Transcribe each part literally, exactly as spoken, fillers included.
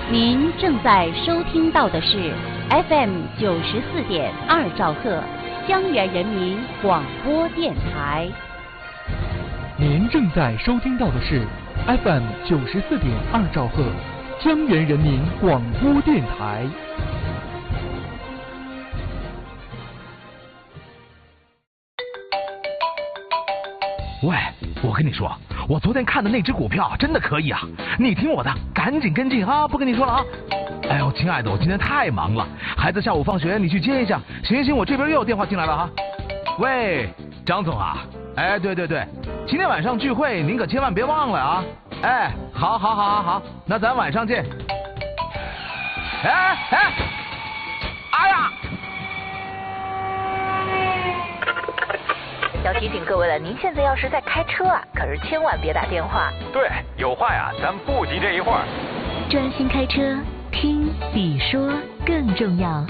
您正在收听到的是 F M 九十四点二兆赫江源人民广播电台。 您正在收听到的是 F M 九十四点二兆赫江源人民广播电台。 喂，我跟你说，我昨天看的那只股票真的可以啊！你听我的，赶紧跟进啊！不跟你说了啊！哎呦，亲爱的，我今天太忙了，孩子下午放学你去接一下。行行，我这边又有电话进来了哈。喂，张总啊，哎，对对对，今天晚上聚会您可千万别忘了啊！哎，好好好好好，那咱晚上见。哎哎，哎呀！ 要提醒各位了，您现在要是在开车啊，可是千万别打电话。 对，有话呀，咱不急这一会儿。 专心开车，听比说更重要。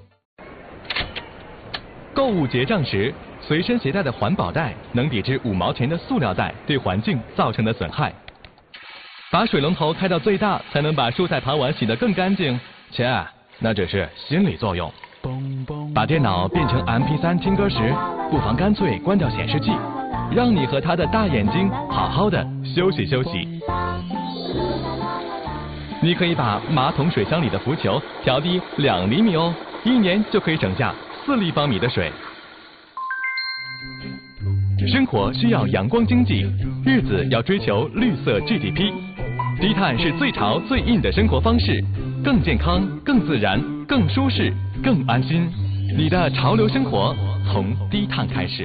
购物结账时，随身携带的环保袋能抵制五毛钱的塑料袋对环境造成的损害。把水龙头开到最大，才能把蔬菜盘碗洗得更干净。切，那只是心理作用。把电脑变成 M P 三 听歌时，不妨干脆关掉显示器，让你和他的大眼睛好好的休息休息。你可以把马桶水箱里的浮球调低两厘米哦，一年就可以省下四立方米的水。生活需要阳光经济，日子要追求绿色 G D P。低碳是最潮最硬的生活方式，更健康、更自然、更舒适、更安心。你的潮流生活从低碳开始。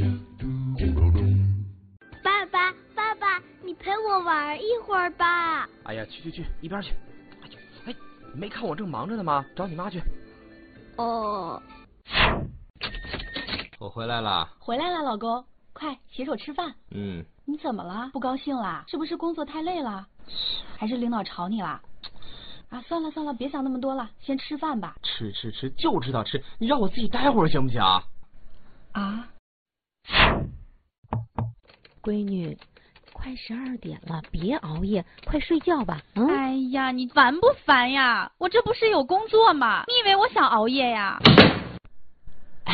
爸爸，爸爸，你陪我玩一会儿吧。 哎呀，去去去，一边去。哎呦，哎，没看我正忙着呢吗？找你妈去。 哦。 我回来了。 回来了，老公，快洗手吃饭。 嗯。 你怎么了？不高兴啦？是不是工作太累了？还是领导吵你啦？啊，算了算了，别想那么多了，先吃饭吧。 吃吃吃，就知道吃，你让我自己待会儿行不行？ 啊？ 闺女，快十二点了，别熬夜，快睡觉吧。嗯。 哎呀，你烦不烦呀？我这不是有工作吗？你以为我想熬夜呀？ 唉，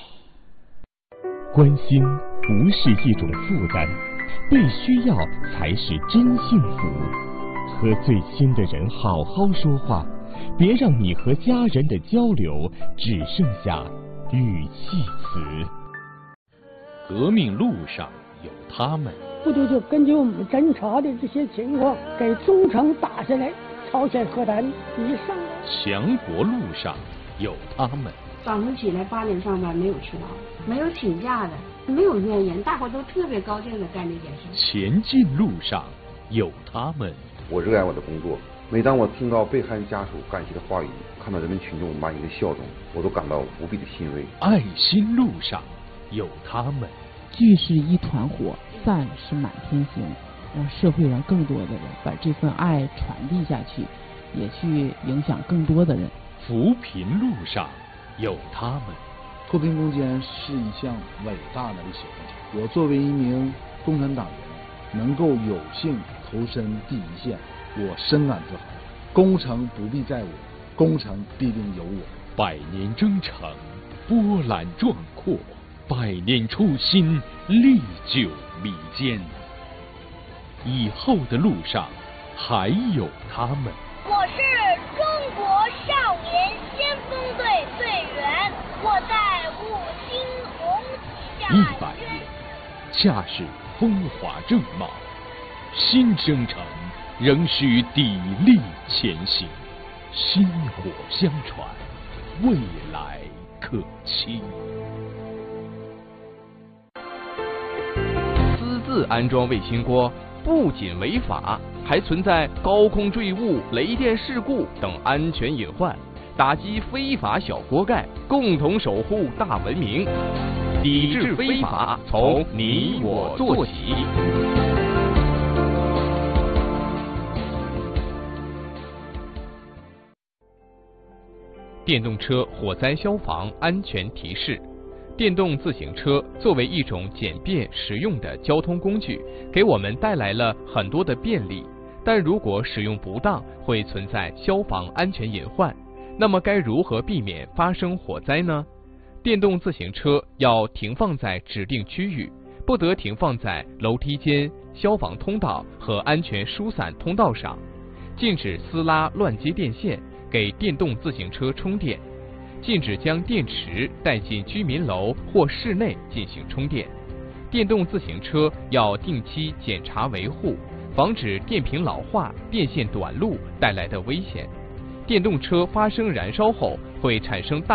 关心不是一种负担，被需要才是真幸福。和最亲的人好好说话，别让你和家人的交流只剩下语气词。 革命路上有他们， 部队就根据我们侦查的这些情况，给中程打下来，朝鲜核弹一上来。 强国路上有他们。 早上起来八点上班，没有迟到，没有请假的，没有怨言，大伙都特别高兴的干这件事。 前进路上有他们。 我热爱我的工作，每当我听到被害人家属感激的话语，看到人民群众满意的笑容，我都感到无比的欣慰。 爱心路上有他们。 聚是一团火，散是满天星，让社会上更多的人把这份爱传递下去，也去影响更多的人。 扶贫路上有他们。 脱贫攻坚是一项伟大的历史工程，我作为一名共产党员，能够有幸投身第一线，我深感自豪。功成不必在我，功成必定有我。 百年征程，波澜壮阔；百年初心，历久弥坚。以后的路上，还有他们。 我是中国少年先锋队队员，我在五星红旗下。 一百年，恰是风华正茂。新征程仍需砥砺前行，薪火相传，未来可期。 私自安装卫星锅不仅违法，还存在高空坠物、雷电事故等安全隐患，打击非法小锅盖，共同守护大文明。抵制非法，从你我做起。电动车火灾消防安全提示：电动自行车作为一种简便实用的交通工具，给我们带来了很多的便利， 但如果使用不当，会存在消防安全隐患。那么该如何避免发生火灾呢？电动自行车要停放在指定区域，不得停放在楼梯间、消防通道和安全疏散通道上。禁止撕拉乱接电线，给电动自行车充电。禁止将电池带进居民楼或室内进行充电。电动自行车要定期检查维护，防止电瓶老化、电线短路带来的危险。电动车发生燃烧后会产生大